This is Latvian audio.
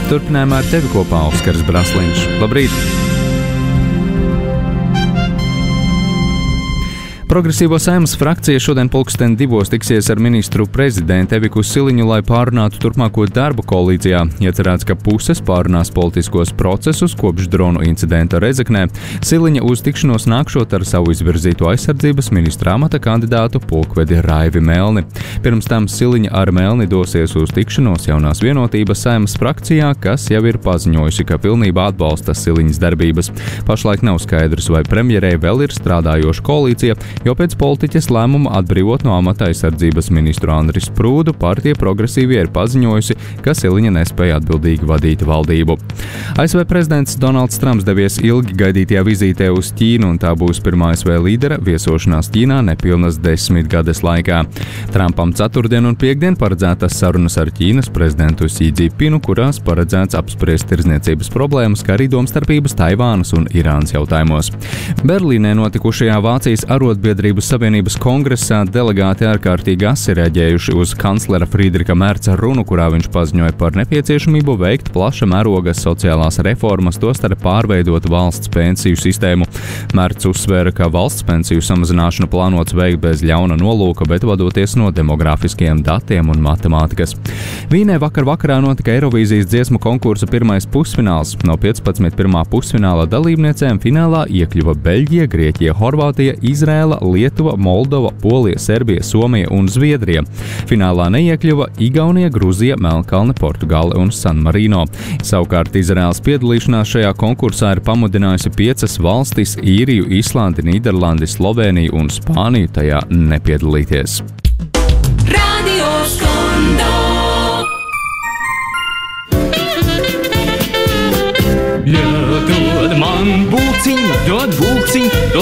Turpinājumā ar tevi kopā Oskars Brasliņš. Labrīt! Progresīvo Saeimas frakcija šodien 2:00 tiksies ar ministru prezidentu Eviku Siliņu, lai pārunātu turpmāko darbu koalīcijā. Iecerēts, ka puses pārunās politiskos procesus kopš dronu incidenta Rēzeknē. Siliņa uz tikšanos nākšot ar savu izvirzīto aizsardzības ministra amata kandidātu pulkvedi Raivi Melni. Pirms tam Siliņa ar Melni dosies uz tikšanos Jaunās vienotības Saeimas frakcijā, kas jau ir paziņojusi, ka pilnībā atbalsta Siliņas darbības. Pašlaik nav skaidrs, vai premjerei vēl ir strādājoša koalīcija, jo pēc politiķes lēmuma atbrīvot no amata aizsardzības ministru Andris Prūdu partija Progresīvie ir paziņojusi, ka Siliņa nespēja atbildīgi vadīt valdību. ASV prezidents Donalds Trumps devies ilgi gaidītajā vizītē uz Ķīnu, un tā būs pirmā ASV līdera viesošanās Ķīnā nepilnas 10 gades laikā. Trumpam ceturtdien un piektdien paredzētas sarunas ar Ķīnas prezidentu Xi Jinpingu, kurās paredzēts apspriest tirdzniecības problēmas, kā arī domstarpības Taivānas un Irānas jautājumos. Berlīnē notikušajā Vācijas Arotbiedrības Savienības kongresā delegāti ārkārtīgi asi reaģējuši uz kanclera Friedricha Merca runu, kurā viņš paziņoja par nepieciešamību veikt plaša mēroga sociālās reformas, tostarp pārveidot valsts pensiju sistēmu. Mercs uzsvēra, ka valsts pensiju samazināšanu plānots veikt bez ļauna nolūka, bet vadoties no demografiskiem datiem un matemātikas. Vīnē vakarā notika Eirovīzijas dziesmu konkursa pirmais pusfināls. No 15 pirmā pusfināla dalībniecēm finālā iekļuva Beļģija, Grieķija, Horvātija, Izrēla, Lietuva, Moldova, Polija, Serbija, Somija un Zviedrija. Finālā neiekļuva Igaunija, Gruzija, Melnkalne, Portugāle un San Marino. Savukārt Izraēlas piedalīšanās šajā konkursā ir pamudinājusi 5 valstis - Īriju, Islandi, Nīderlandi, Sloveniju un Spāniju tajā nepiedalīties. Radio Skondo. Dod man būciņu, dod būciņu.